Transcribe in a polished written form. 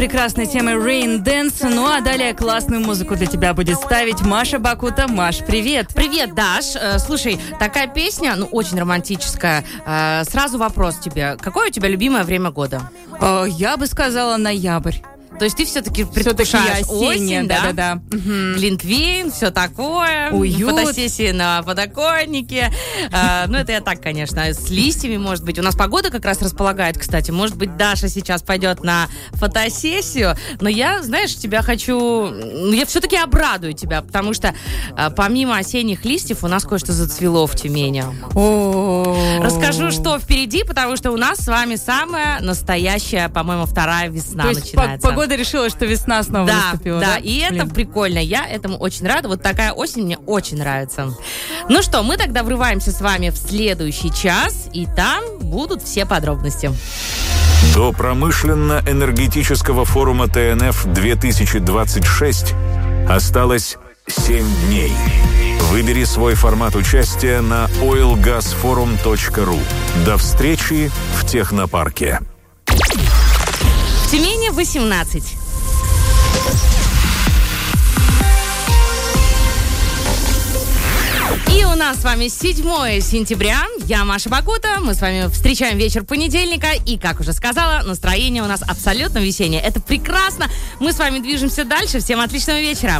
Прекрасной темой Rain Dance. Ну а далее классную музыку для тебя будет ставить Маша Бакута. Маш, привет. Привет, Даш. Слушай, такая песня, очень романтическая. Сразу вопрос тебе. Какое у тебя любимое время года? Я бы сказала ноябрь. То есть ты все-таки предвкушаешь осень, да? Глинтвейн, все такое. Уют. Фотосессии на подоконнике. Это я так, конечно, с листьями, может быть. У нас погода как раз располагает, кстати. Может быть, Даша сейчас пойдет на фотосессию. Но я, знаешь, тебя хочу... Я все-таки обрадую тебя, потому что помимо осенних листьев у нас кое-что зацвело в Тюмени. Расскажу, что впереди, потому что у нас с вами самая настоящая, по-моему, вторая весна начинается. Погода решила, что весна снова наступила. Да, и это прикольно. Я этому очень рада. Вот такая осень мне очень нравится. Ну что, мы тогда врываемся с вами в следующий час, и там будут все подробности. До промышленно-энергетического форума ТНФ-2026 осталось 7 дней. Выбери свой формат участия на oilgasforum.ru. До встречи в технопарке. В Тюмени 18. И у нас с вами 7 сентября. Я Маша Бакута. Мы с вами встречаем вечер понедельника. И, как уже сказала, настроение у нас абсолютно весеннее. Это прекрасно. Мы с вами движемся дальше. Всем отличного вечера.